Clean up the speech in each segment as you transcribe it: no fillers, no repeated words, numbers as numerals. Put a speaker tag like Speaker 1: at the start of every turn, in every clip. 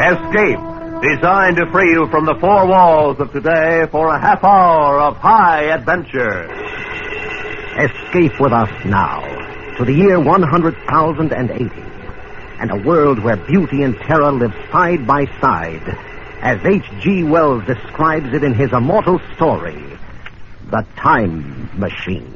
Speaker 1: Escape, designed to free you from the four walls of today for a half hour of high adventure.
Speaker 2: Escape with us now to the year 100,080 and a world where beauty and terror live side by side, as H.G. Wells describes it in his immortal story, The Time Machine.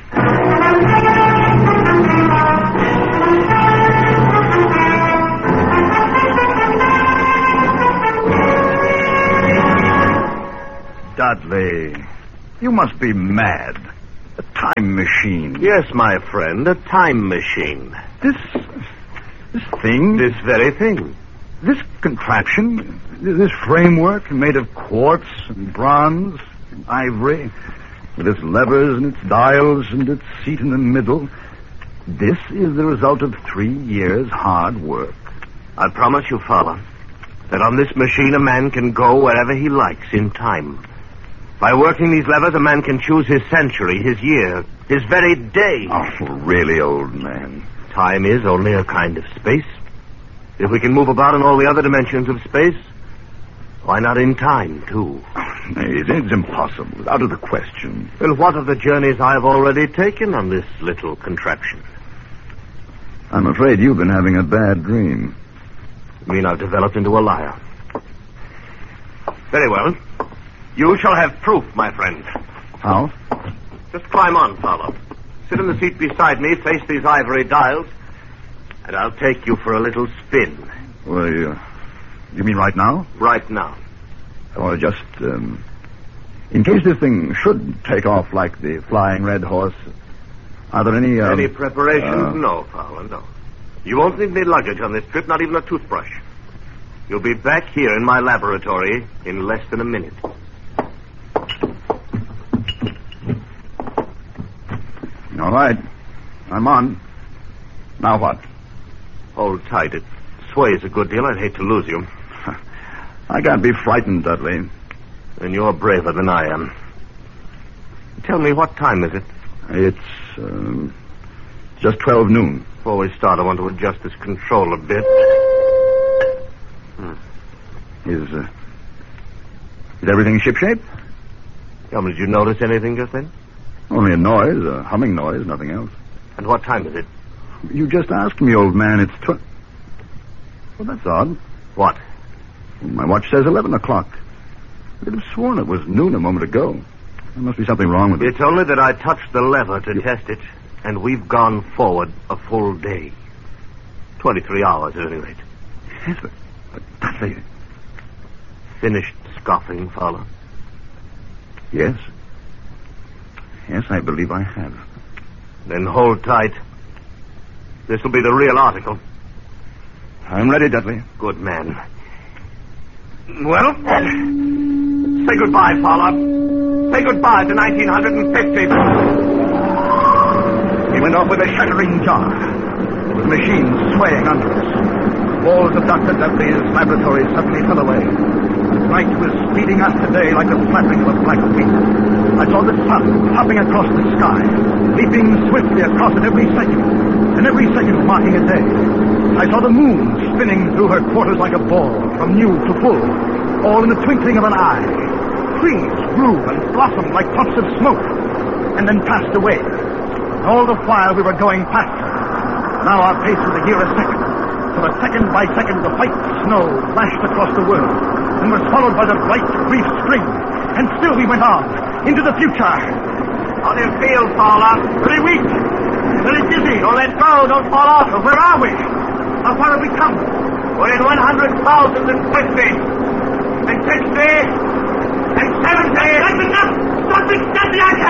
Speaker 3: Dudley, you must be mad. A time machine.
Speaker 1: Yes, my friend, a time machine.
Speaker 3: This thing?
Speaker 1: This very thing.
Speaker 3: This contraption? This framework made of quartz and bronze and ivory, with its levers and its dials and its seat in the middle. This is the result of 3 years' hard work.
Speaker 1: I promise you, Father, that on this machine a man can go wherever he likes in time. By working these levers, a man can choose his century, his year, his very day.
Speaker 3: Oh, really, old man.
Speaker 1: Time is only a kind of space. If we can move about in all the other dimensions of space, why not in time, too?
Speaker 3: It's impossible. Out of the question.
Speaker 1: Well, what of the journeys I've already taken on this little contraption?
Speaker 3: I'm afraid you've been having a bad dream.
Speaker 1: You mean I've developed into a liar? Very well. You shall have proof, my friend.
Speaker 3: How?
Speaker 1: Just climb on, Fowler. Sit in the seat beside me, face these ivory dials, and I'll take you for a little spin.
Speaker 3: Well, you mean right now?
Speaker 1: Right now.
Speaker 3: Or just, in case this thing should take off like the Flying Red Horse, are there any,
Speaker 1: Any preparations? No, Fowler, no. You won't need any luggage on this trip, not even a toothbrush. You'll be back here in my laboratory in less than a minute.
Speaker 3: All right. I'm on. Now what?
Speaker 1: Hold tight. It sways a good deal. I'd hate to lose you.
Speaker 3: I can't be frightened, Dudley.
Speaker 1: And you're braver than I am. Tell me, what time is it?
Speaker 3: It's, just 12 noon.
Speaker 1: Before we start, I want to adjust this control a bit.
Speaker 3: Is everything shipshape?
Speaker 1: Tell me, did you notice anything just then?
Speaker 3: Only a noise, a humming noise, nothing else.
Speaker 1: And what time is it?
Speaker 3: You just asked me, old man. It's Well, that's odd.
Speaker 1: What?
Speaker 3: My watch says 11 o'clock. I could have sworn it was noon a moment ago. There must be something wrong with it.
Speaker 1: It's only that I touched the lever to test it, and we've gone forward a full day. 23 hours, at any rate.
Speaker 3: Yes, but Dudley...
Speaker 1: Finished scoffing, Fowler?
Speaker 3: Yes. Yes, I believe I have.
Speaker 1: Then hold tight. This will be the real article.
Speaker 3: I'm ready, Dudley.
Speaker 1: Good man. Well, say goodbye, Fowler. Say goodbye to 1950.
Speaker 3: He went off with a shattering jar, with the machine swaying under us. The walls of Dr. Dudley's laboratory suddenly fell away. Night was speeding us today like the flapping of a black wing. I saw the sun hopping across the sky, leaping swiftly across it every second, and every second marking a day. I saw the moon spinning through her quarters like a ball, from new to full, all in the twinkling of an eye. Trees grew and blossomed like puffs of smoke, and then passed away. All the while we were going faster. Now our pace was a year a second. So that second by second the white snow lashed across the world, and was followed by the bright, brief spring. And still we went on, into the future.
Speaker 1: How do you feel, Fowler?
Speaker 3: Very weak, very dizzy.
Speaker 1: Don't let go, don't fall off.
Speaker 3: Where are we? How far have we come?
Speaker 1: We're in 100,050, and 60, and 70.
Speaker 3: That's enough! Something steady, I